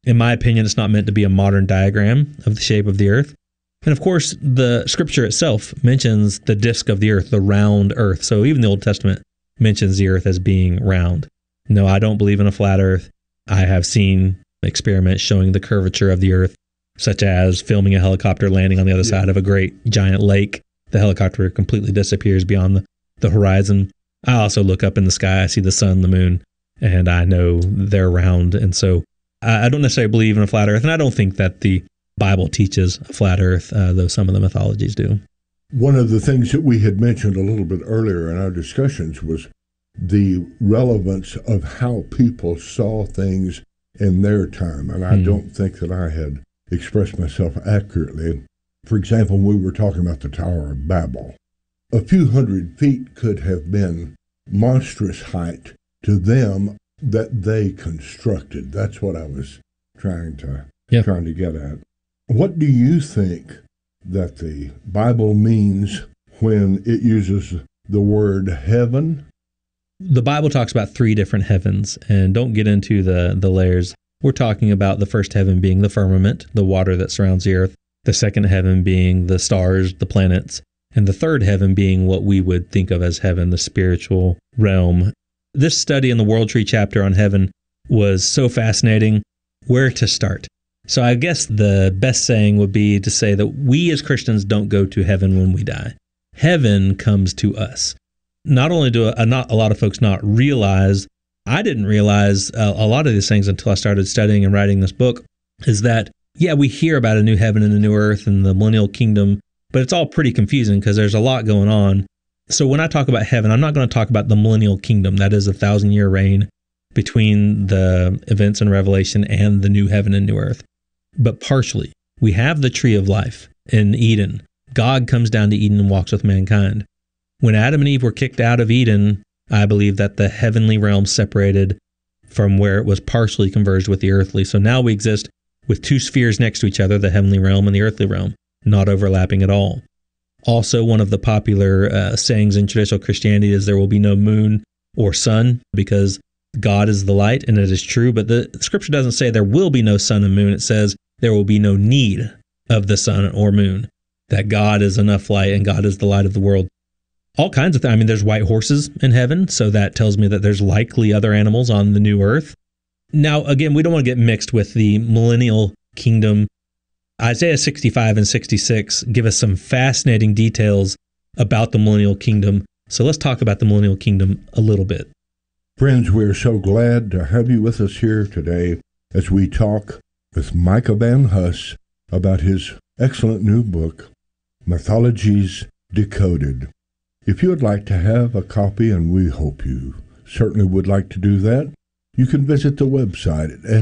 In my opinion, it's not meant to be a modern diagram of the shape of the earth. And of course, the scripture itself mentions the disk of the earth, the round earth. So even the Old Testament mentions the earth as being round. No, I don't believe in a flat earth. I have seen experiments showing the curvature of the earth, such as filming a helicopter landing on the other side of a great giant lake. The helicopter completely disappears beyond the horizon. I also look up in the sky, I see the sun, the moon, and I know they're round. And so I don't necessarily believe in a flat earth, and I don't think that the Bible teaches a flat earth, though some of the mythologies do. One of the things that we had mentioned a little bit earlier in our discussions was the relevance of how people saw things in their time, and I don't think that I had expressed myself accurately. For example, we were talking about the Tower of Babel. A few hundred feet could have been monstrous height to them that they constructed. That's what I was trying to get at. What do you think that the Bible means when it uses the word heaven? The Bible talks about 3 different heavens, and don't get into the layers. We're talking about the first heaven being the firmament, the water that surrounds the earth, the second heaven being the stars, the planets, and the third heaven being what we would think of as heaven, the spiritual realm. This study in the World Tree chapter on heaven was so fascinating. Where to start? So I guess the best saying would be to say that we as Christians don't go to heaven when we die. Heaven comes to us. Not only do not a lot of folks not realize, I didn't realize a lot of these things until I started studying and writing this book, is that, we hear about a new heaven and a new earth and the millennial kingdom, but it's all pretty confusing because there's a lot going on. So when I talk about heaven, I'm not going to talk about the millennial kingdom. That is a 1,000-year reign between the events in Revelation and the new heaven and new earth. But partially, we have the tree of life in Eden. God comes down to Eden and walks with mankind. When Adam and Eve were kicked out of Eden, I believe that the heavenly realm separated from where it was partially converged with the earthly. So now we exist with 2 spheres next to each other, the heavenly realm and the earthly realm, not overlapping at all. Also, one of the popular sayings in traditional Christianity is there will be no moon or sun because God is the light, and it is true. But the scripture doesn't say there will be no sun and moon. It says there will be no need of the sun or moon, that God is enough light and God is the light of the world. All kinds of things. I mean, there's white horses in heaven, so that tells me that there's likely other animals on the new earth. Now, again, we don't want to get mixed with the millennial kingdom. Isaiah 65 and 66 give us some fascinating details about the millennial kingdom. So let's talk about the millennial kingdom a little bit. Friends, we're so glad to have you with us here today as we talk with Micah Van Huss about his excellent new book, Mythologies Decoded. If you would like to have a copy, and we hope you certainly would like to do that, you can visit the website at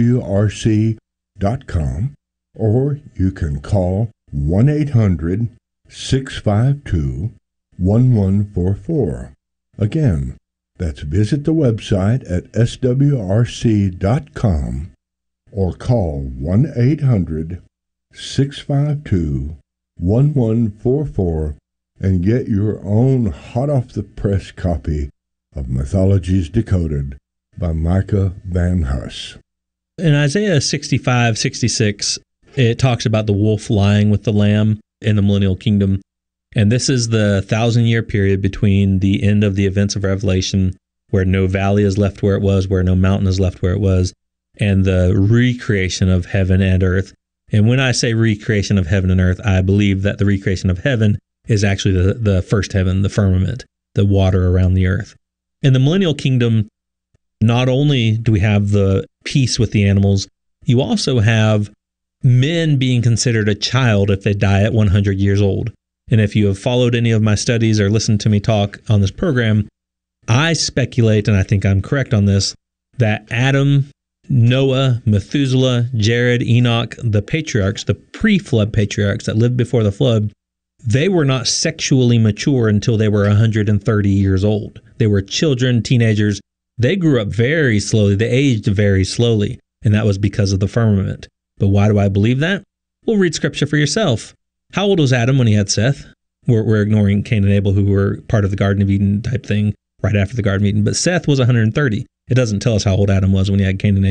swrc.com, or you can call 1-800-652-1144. Again, that's visit the website at swrc.com, or call 1-800-652-1144 and get your own hot-off-the-press copy of Mythologies Decoded by Micah Van Huss. In Isaiah 65, 66, it talks about the wolf lying with the lamb in the millennial kingdom. And this is the 1,000-year period between the end of the events of Revelation, where no valley is left where it was, where no mountain is left where it was, and the recreation of heaven and earth. And when I say recreation of heaven and earth, I believe that the recreation of heaven is actually the first heaven, the firmament, the water around the earth. In the millennial kingdom, not only do we have the peace with the animals, you also have men being considered a child if they die at 100 years old. And if you have followed any of my studies or listened to me talk on this program, I speculate, and I think I'm correct on this, that Adam, Noah, Methuselah, Jared, Enoch, the patriarchs, the pre-flood patriarchs that lived before the flood, they were not sexually mature until they were 130 years old. They were children, teenagers. They grew up very slowly. They aged very slowly, and that was because of the firmament. But why do I believe that? Well, read scripture for yourself. How old was Adam when he had Seth? We're ignoring Cain and Abel, who were part of the Garden of Eden type thing right after the Garden of Eden. But Seth was 130. It doesn't tell us how old Adam was when he had Cain and Abel.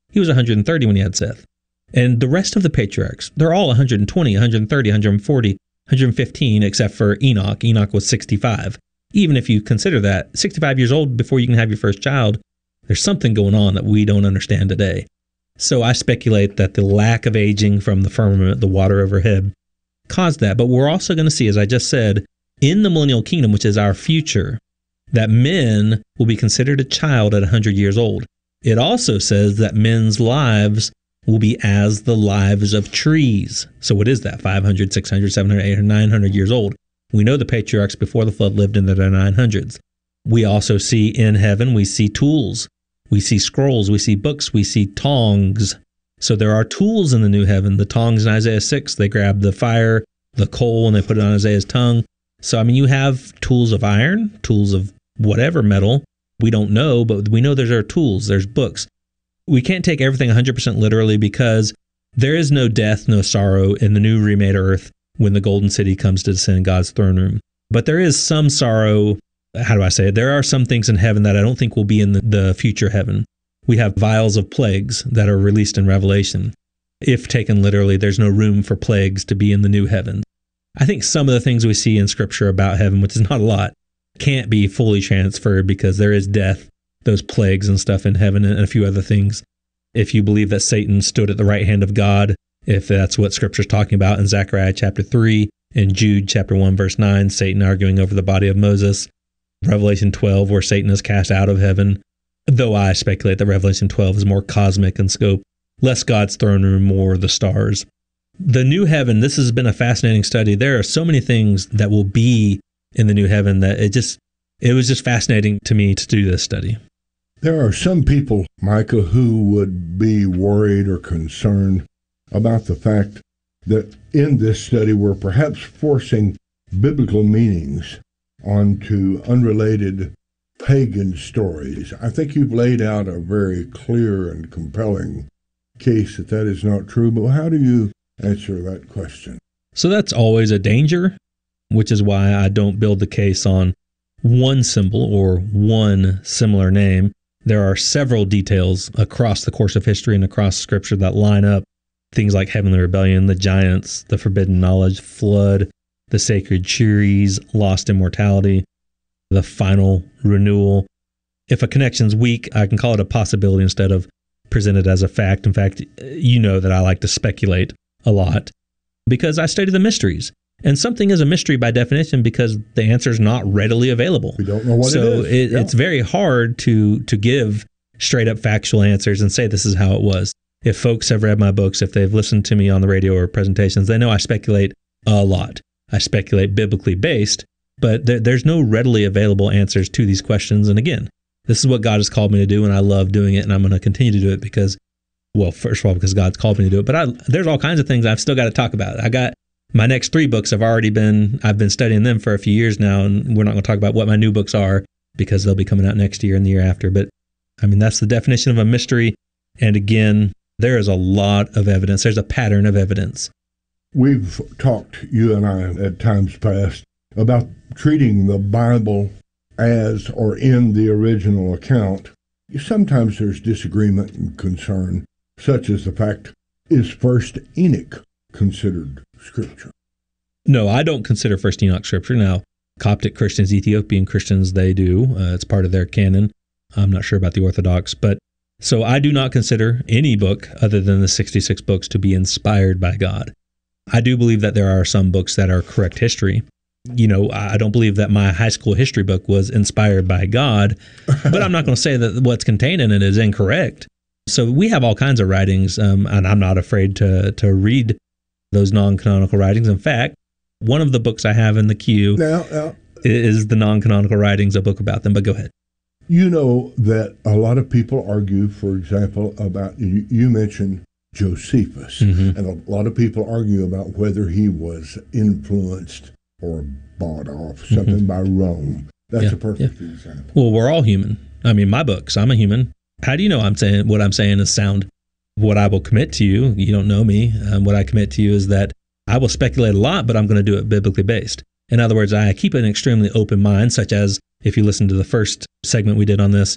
He was 130 when he had Seth. And the rest of the patriarchs, they're all 120, 130, 140, 115, except for Enoch. Enoch was 65. Even if you consider that, 65 years old before you can have your first child, there's something going on that we don't understand today. So I speculate that the lack of aging from the firmament, the water overhead, caused that. But we're also going to see, as I just said, in the millennial kingdom, which is our future, that men will be considered a child at 100 years old. It also says that men's lives will be as the lives of trees. So what is that? 500, 600, 700, 800, 900 years old. We know the patriarchs before the flood lived in their 900s. We also see in heaven, we see tools. We see scrolls, we see books, we see tongs. So there are tools in the new heaven. The tongs in Isaiah 6, they grab the fire, the coal, and they put it on Isaiah's tongue. So, I mean, you have tools of iron, tools of whatever metal. We don't know, but we know there are tools, there's books. We can't take everything 100% literally because there is no death, no sorrow in the new remade earth when the golden city comes to descend in God's throne room. But there is some sorrow. How do I say it? There are some things in heaven that I don't think will be in the future heaven. We have vials of plagues that are released in Revelation. If taken literally, there's no room for plagues to be in the new heaven. I think some of the things we see in Scripture about heaven, which is not a lot, can't be fully transferred because there is death, those plagues and stuff in heaven, and a few other things. If you believe that Satan stood at the right hand of God, if that's what Scripture's talking about in Zechariah chapter 3, in Jude chapter 1, verse 9, Satan arguing over the body of Moses, Revelation 12, where Satan is cast out of heaven, though I speculate that Revelation 12 is more cosmic in scope, less God's throne room, more the stars. The new heaven, this has been a fascinating study. There are so many things that will be in the new heaven that it was just fascinating to me to do this study. There are some people, Micah, who would be worried or concerned about the fact that in this study we're perhaps forcing biblical meanings onto unrelated pagan stories. I think you've laid out a very clear and compelling case that is not true, but how do you answer that question? So that's always a danger, which is why I don't build the case on one symbol or one similar name. There are several details across the course of history and across Scripture that line up things like heavenly rebellion, the giants, the forbidden knowledge, flood, the sacred trees, lost immortality, the final renewal. If a connection's weak, I can call it a possibility instead of present it as a fact. In fact, you know that I like to speculate a lot because I study the mysteries. And something is a mystery by definition because the answer is not readily available. We don't know what it is. So it's very hard to give straight up factual answers and say this is how it was. If folks have read my books, if they've listened to me on the radio or presentations, they know I speculate a lot. I speculate biblically based, but there's no readily available answers to these questions. And again, this is what God has called me to do, and I love doing it, and I'm going to continue to do it because, well, first of all, because God's called me to do it, but there's all kinds of things I've still got to talk about. I got my next 3 books I've been studying them for a few years now, and we're not going to talk about what my new books are because they'll be coming out next year and the year after. But I mean, that's the definition of a mystery. And again, there is a lot of evidence. There's a pattern of evidence. We've talked, you and I, at times past, about treating the Bible as or in the original account. Sometimes there's disagreement and concern, such as the fact, is First Enoch considered Scripture? No, I don't consider First Enoch Scripture. Now, Coptic Christians, Ethiopian Christians, they do. It's part of their canon. I'm not sure about the Orthodox, but so I do not consider any book other than the 66 books to be inspired by God. I do believe that there are some books that are correct history. You know, I don't believe that my high school history book was inspired by God, but I'm not going to say that what's contained in it is incorrect. So we have all kinds of writings, and I'm not afraid to read those non-canonical writings. In fact, one of the books I have in the queue is the non-canonical writings, a book about them, but go ahead. You know that a lot of people argue, for example, about, you mentioned Josephus, and a lot of people argue about whether he was influenced or bought off something by Rome. That's a perfect example. Well, we're all human. I mean, my books, I'm a human. How do you know what I'm saying is sound? What I will commit to you, you don't know me, what I commit to you is that I will speculate a lot, but I'm going to do it biblically based. In other words, I keep an extremely open mind, such as if you listen to the first segment we did on this,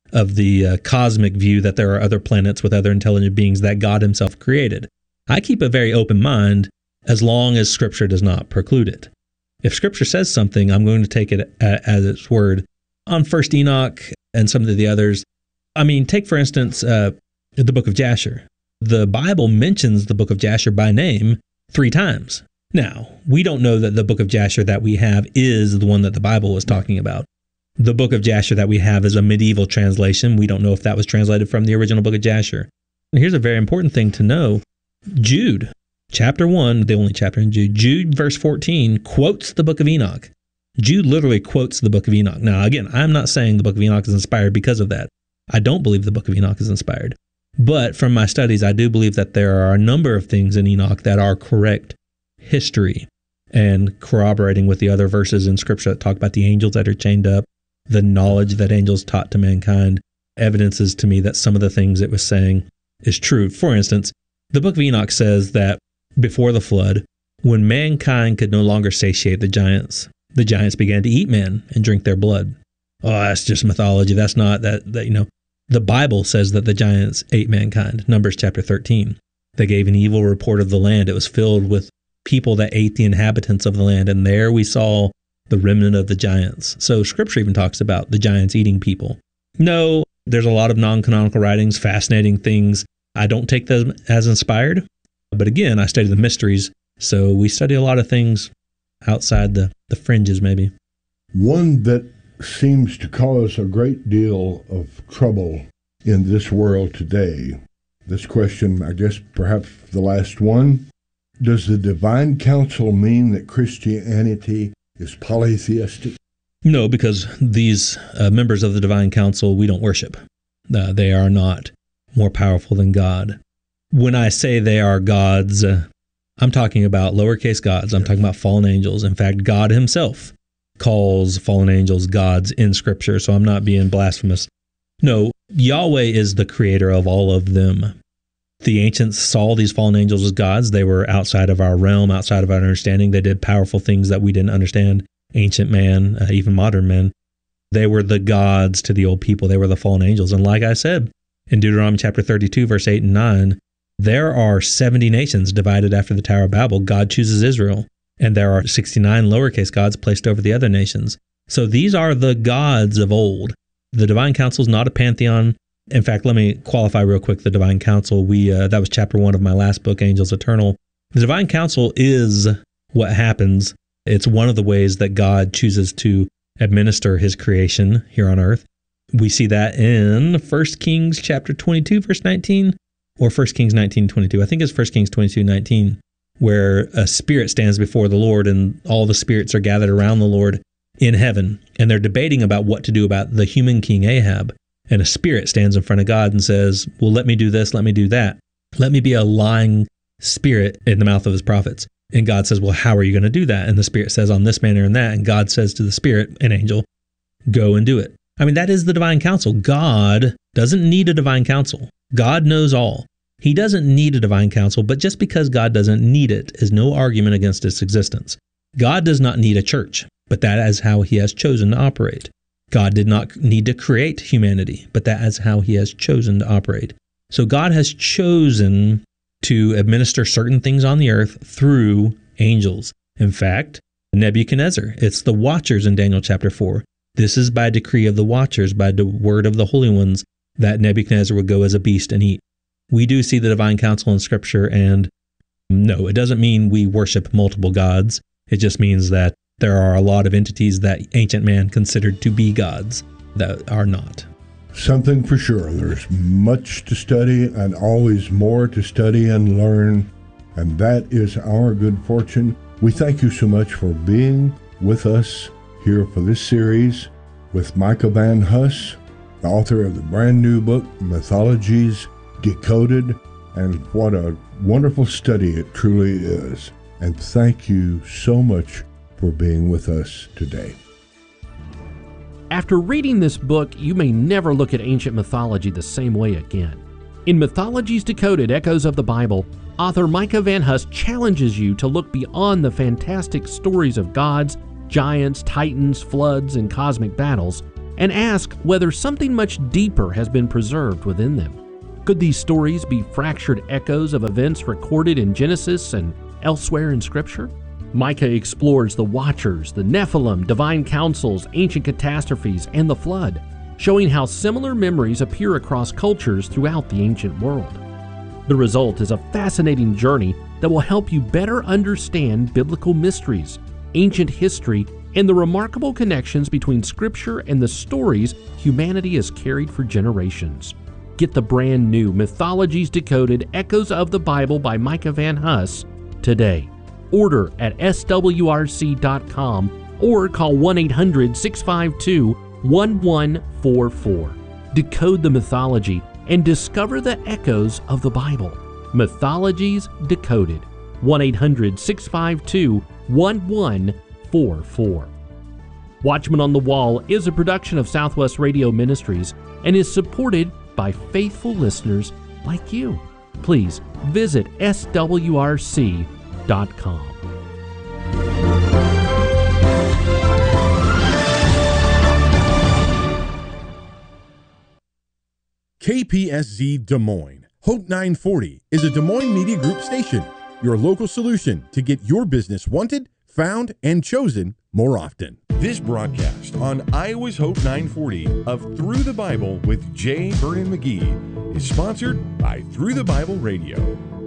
of the cosmic view that there are other planets with other intelligent beings that God himself created. I keep a very open mind as long as Scripture does not preclude it. If Scripture says something, I'm going to take it as its word. On First Enoch and some of the others, I mean, take for instance the book of Jasher. The Bible mentions the book of Jasher by name 3 times. Now, we don't know that the book of Jasher that we have is the one that the Bible was talking about. The book of Jasher that we have is a medieval translation. We don't know if that was translated from the original book of Jasher. And here's a very important thing to know. Jude, chapter 1, the only chapter in Jude, Jude verse 14 quotes the book of Enoch. Jude literally quotes the book of Enoch. Now, again, I'm not saying the book of Enoch is inspired because of that. I don't believe the book of Enoch is inspired. But from my studies, I do believe that there are a number of things in Enoch that are correct history and corroborating with the other verses in Scripture that talk about the angels that are chained up, the knowledge that angels taught to mankind, evidences to me that some of the things it was saying is true. For instance, the book of Enoch says that before the flood, when mankind could no longer satiate the giants began to eat men and drink their blood. Oh, that's just mythology. That's not that the Bible says that the giants ate mankind. Numbers chapter 13. They gave an evil report of the land. It was filled with people that ate the inhabitants of the land. And there we saw the remnant of the giants. So Scripture even talks about the giants eating people. No, there's a lot of non-canonical writings, fascinating things. I don't take them as inspired. But again, I study the mysteries. So we study a lot of things outside the fringes, maybe. One that seems to cause a great deal of trouble in this world today. This question, I guess perhaps the last one. Does the divine council mean that Christianity is polytheistic? No, because these members of the divine council, we don't worship. They are not more powerful than God. When I say they are gods, I'm talking about lowercase gods. I'm talking about fallen angels. In fact, God himself calls fallen angels gods in Scripture, so I'm not being blasphemous. No, Yahweh is the creator of all of them. The ancients saw these fallen angels as gods. They were outside of our realm, outside of our understanding. They did powerful things that we didn't understand. Ancient man, even modern men. They were the gods to the old people. They were the fallen angels. And like I said, in Deuteronomy chapter 32, verse 8 and 9, there are 70 nations divided after the Tower of Babel. God chooses Israel. And there are 69 lowercase gods placed over the other nations. So these are the gods of old. The divine council is not a pantheon. In fact, let me qualify real quick the divine council. That was chapter 1 of my last book, Angels Eternal. The divine council is what happens. It's one of the ways that God chooses to administer his creation here on earth. We see that in 1 Kings chapter 22, verse 19, or 1 Kings 19:22. I think it's 1 Kings 22:19. Where a spirit stands before the Lord and all the spirits are gathered around the Lord in heaven. And they're debating about what to do about the human king Ahab. And a spirit stands in front of God and says, well, let me do this, let me do that. Let me be a lying spirit in the mouth of his prophets. And God says, well, how are you going to do that? And the spirit says, on this manner and that. And God says to the spirit, an angel, go and do it. I mean, that is the divine counsel. God doesn't need a divine counsel. God knows all. He doesn't need a divine counsel, but just because God doesn't need it is no argument against its existence. God does not need a church, but that is how he has chosen to operate. God did not need to create humanity, but that is how he has chosen to operate. So God has chosen to administer certain things on the earth through angels. In fact, Nebuchadnezzar, it's the watchers in Daniel chapter 4. This is by decree of the watchers, by the word of the holy ones, that Nebuchadnezzar would go as a beast and eat. We do see the divine counsel in Scripture, and no, it doesn't mean we worship multiple gods. It just means that there are a lot of entities that ancient man considered to be gods that are not. Something for sure. There's much to study and always more to study and learn, and that is our good fortune. We thank you so much for being with us here for this series with Micah Van Huss, the author of the brand new book, Mythologies Decoded, and what a wonderful study it truly is. And thank you so much for being with us today. After reading this book, you may never look at ancient mythology the same way again. In Mythologies Decoded, Echoes of the Bible, author Micah Van Huss challenges you to look beyond the fantastic stories of gods, giants, titans, floods, and cosmic battles, and ask whether something much deeper has been preserved within them. Could these stories be fractured echoes of events recorded in Genesis and elsewhere in Scripture? Micah explores the Watchers, the Nephilim, divine councils, ancient catastrophes, and the flood, showing how similar memories appear across cultures throughout the ancient world. The result is a fascinating journey that will help you better understand biblical mysteries, ancient history, and the remarkable connections between Scripture and the stories humanity has carried for generations. Get the brand new Mythologies Decoded Echoes of the Bible by Micah Van Huss today. Order at swrc.com or call 1-800-652-1144. Decode the mythology and discover the echoes of the Bible. Mythologies Decoded. 1-800-652-1144. Watchman on the Wall is a production of Southwest Radio Ministries and is supported by faithful listeners like you. Please visit swrc.com. KPSZ Des Moines. Hope 940 is a Des Moines Media Group station, your local solution to get your business wanted, found, and chosen more often. This broadcast on Iowa's Hope 940 of Through the Bible with J. Vernon McGee is sponsored by Through the Bible Radio.